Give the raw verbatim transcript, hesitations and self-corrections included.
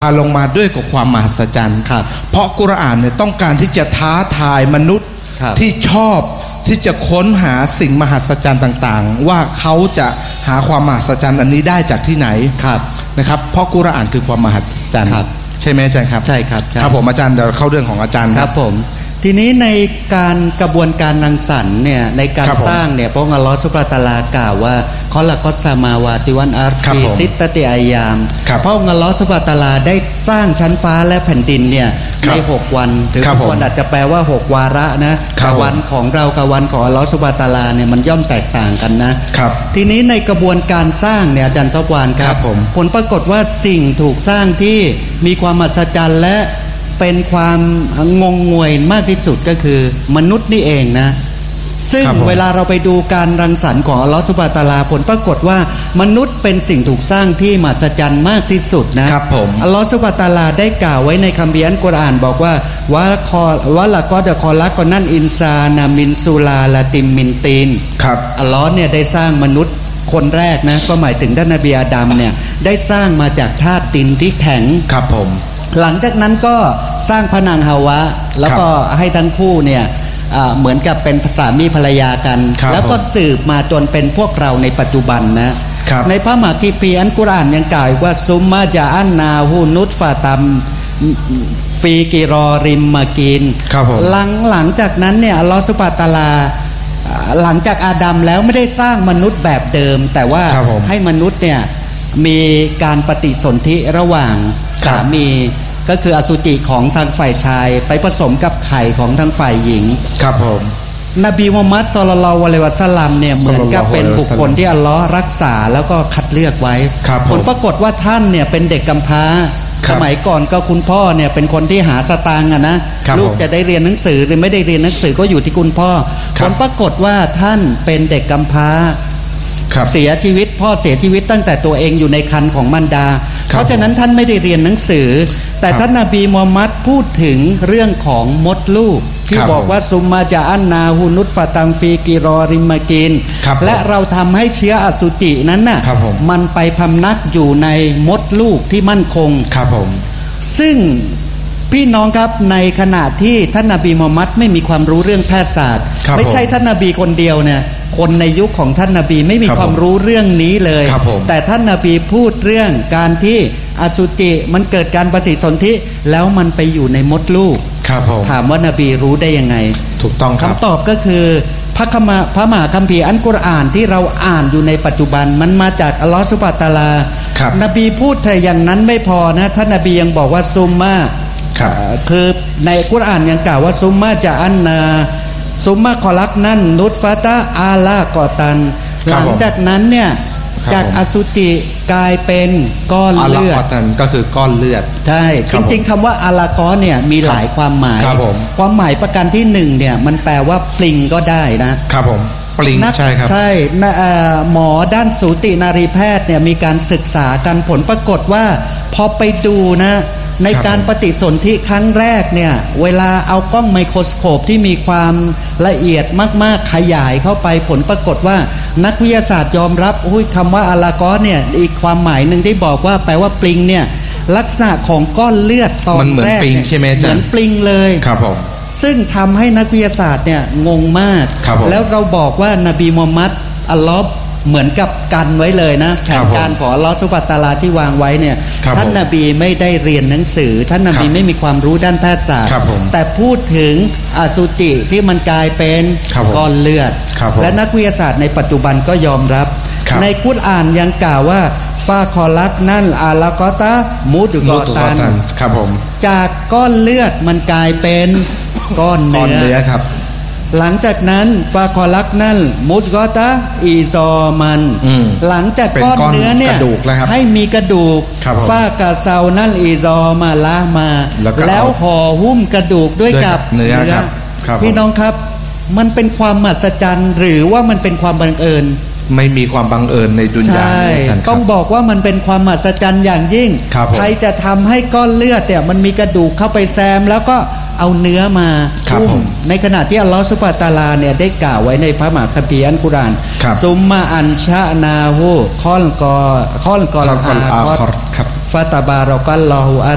ลงมาด้วยกับความมหัศจรรย์เพราะกุรอานเนี่ยต้องการที่จะท้าทายมนุษย์ที่ชอบที่จะค้นหาสิ่งมหัศจรรย์ต่างๆว่าเขาจะหาความมหัศจรรย์อันนี้ได้จากที่ไหนนะครับเพราะกุรอานคือความมหัศจรรย์ใช่ไหมอาจารย์ครับใช่ครับครับผมอาจารย์เดี๋ยวเข้าเรื่องของอาจารย์ครับผมทีนี้ในการกระบวนการรังสรรค์เนี่ยในการสร้างเนี่ยพระองค์อัลลอฮฺซุบฮานะฮูวะตะอาลากล่าวว่าคอละกอสซามาวาติวันอัรฎฟีซิตตะติอัยยามพระองค์อัลลอฮฺซุบฮานะฮูวะตะอาลาได้สร้างชั้นฟ้าและแผ่นดินเนี่ยในหกวันถึงบางคนอาจจะแปลว่าหกวาระนะแต่วันของเรากับวันของอัลลอฮฺซุบฮานะฮูวะตะอาลาเนี่ยมันย่อมแตกต่างกันนะทีนี้ในกระบวนการสร้างเนี่ยอาจารย์ซอฟวานครับผลปรากฏว่าสิ่งถูกสร้างที่มีความมหัศจรรย์และเป็นความงงงวยมากที่สุดก็คือมนุษย์นี่เองนะซึ่งเวลาเราไปดูการรังสรรค์ของอัลลอฮฺซุบฮานะฮูวะตะอาลาผลปรากฏว่ามนุษย์เป็นสิ่งถูกสร้างที่มหัศจรรย์มากที่สุดนะครับผมอัลลอฮฺซุบฮานะฮูวะตะอาลาได้กล่าวไว้ในคัมภีร์อัลกุรอานบอกว่าวะคอวะละกอดะคอลักกอนันอินซานามินซูลาลาติมมินตีนครับอัลลอฮ์เนี่ยได้สร้างมนุษย์คนแรกนะก็หมายถึงท่านนบีอาดัมเนี่ยได้สร้างมาจากธาตุดินที่แข็งครับผมหลังจากนั้นก็สร้างพระนางฮาวะแล้วก็ให้ทั้งคู่เนี่ยเหมือนกับเป็นสามีภรรยากันแล้วก็สืบมาจนเป็นพวกเราในปัจจุบันนะในพระมหาคัมภีร์อัลกุรอานยังกล่าวว่าซุมมาจาอันนาฮูนุตฟาตัมฟีกิรอริมมากินหลังหลังจากนั้นเนี่ยอัลลอฮฺซุบฮานะฮูวะตะอาลาหลังจากอาดัมแล้วไม่ได้สร้างมนุษย์แบบเดิมแต่ว่าให้มนุษย์เนี่ยมีการปฏิสนธิระหว่างสามีก็คืออสุจิของทางฝ่ายชายไปผสมกับไข่ของทางฝ่ายหญิงครับผมนบีมุฮัมมัดศ็อลลัลลอฮุอะลัยฮิวะซัลลัมเนี่ยเหมือนกับเป็นบุคคลที่อัลลอฮ์รักษาแล้วก็คัดเลือกไว้ผลปรากฏว่าท่านเนี่ยเป็นเด็กกำพร้าสมัยก่อนก็คุณพ่อเนี่ยเป็นคนที่หาสตางค์อะนะลูกจะได้เรียนหนังสือหรือไม่ได้เรียนหนังสือก็อยู่ที่คุณพ่อผลปรากฏว่าท่านเป็นเด็กกำพร้าเสียชีวิตพ่อเสียชีวิตตั้งแต่ตัวเองอยู่ในครรภ์ของมารดาเพราะฉะนั้นท่านไม่ได้เรียนหนังสือแต่ท่านนบีมูฮัมมัดพูดถึงเรื่องของมดลูกที่บอกว่าซุมมาจาอันนาฮูนุตฟาตังฟีกิรอริมากินและเราทำให้เชื้ออสุจินั้นน่ะมันไปพำนักอยู่ในมดลูกที่มั่นคงครับผมซึ่งพี่น้องครับในขณะที่ท่านนบีมูฮัมมัดไม่มีความรู้เรื่องแพทยศาสตร์ไม่ใช่ท่านนบีคนเดียวเนี่ยคนในยุคของท่านนบีไม่มีความรู้เรื่องนี้เลยแต่ท่านนบีพูดเรื่องการที่อสุจิมันเกิดการปฏิสนธิแล้วมันไปอยู่ในมดลูกถามว่านบีรู้ได้ยังไงถูกต้องครับคำตอบก็คือพระคัมภีร์พระมหาคัมภีร์อัลกุรอานที่เราอ่านอยู่ในปัจจุบันมันมาจากอัลลอฮฺซุบฮานะฮูวะตะอาลานบีพูดแต่อย่างนั้นไม่พอนะท่านนบียังบอกว่าซุมมาคือในกุรอานยังกล่าวว่าซุมมาจะอันนาซุมมาคอลักนั่นนุตฟาตะอาลากอตันหลังจากนั้นเนี่ยจากอสุจิกลายเป็นก้อนเลือดก็คือก้อนเลือดใช่จริงๆคำว่าอาลากอเนี่ยมีหลายความหมายความหมายประการที่หนึ่งเนี่ยมันแปลว่าปลิงก็ได้นะครับผมปลิงใช่ครับใช่หมอด้านสูตินารีแพทย์เนี่ยมีการศึกษากันผลปรากฏว่าพอไปดูนะในการปฏิสนธิครั้งแรกเนี่ยเวลาเอากล้องไมโครสโคปที่มีความละเอียดมากๆขยายเข้าไปผลปรากฏว่านักวิทยาศาสตร์ยอมรับอุ้ยคำว่าอาลากอเนี่ยอีกความหมายหนึ่งที่บอกว่าแปลว่าปลิงเนี่ยลักษณะของก้อนเลือดตอนแรกเนี่ยเหมือนปลิงเลยครับผมซึ่งทำให้นักวิทยาศาสตร์เนี่ยงงมากแล้วเราบอกว่านบีมูฮัมมัดอัลลอฮ์เหมือนกับกันไว้เลยนะแผนการของอัลลอฮฺซุบฮานะฮูวะตะอาลาที่วางไว้เนี่ยท่านนบีไม่ได้เรียนหนังสือท่านนบีไม่มีความรู้ด้านแพทยศาสตร์แต่พูดถึงอสุจิที่มันกลายเป็นก้อนเลือดและนักวิทยาศาสตร์ในปัจจุบันก็ยอมรับในกุรอานยังกล่าวว่าฟาคอลักนั่นอาลากอตะมุดกอตันจากก้อนเลือดมันกลายเป็นก้อนเนื้อครับหลังจากนั้นฟาคอลักนั่นมุดกอตะอีซอมันหลังจากก้อนเนื้อเนี่ยให้มีกระดูกฟากาเซานั่นอีซอมาละมาแล้วห่อหุ้มกระดูกด้วยกับเนื้อพี่น้องครับมันเป็นความมหัศจรรย์หรือว่ามันเป็นความบังเอิญไม่มีความบังเอิญในดุนยานี้ต้องบอกว่ามันเป็นความมหัศจรรย์อย่างยิ่งใครจะทำให้ก้อนเลือดเนี่ยมันมีกระดูกเข้าไปแซมแล้วก็เอาเนื้อมาหุ้มในขณะที่อัลลอฮฺซุบฮานะฮูวะตะอาลาเนี่ยได้กล่าวไว้ในพระมหาคัมภีร์อัลกุรอานซุมมาอันชะนาฮูคอลกอคอลกอลอาคอรฟาตาบารอกัลลอฮุ